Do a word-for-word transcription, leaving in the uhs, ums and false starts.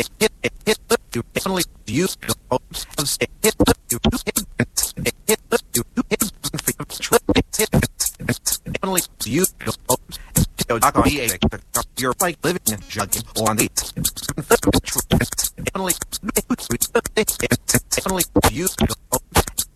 you definitely use the definitely use the you're like living and jugging on the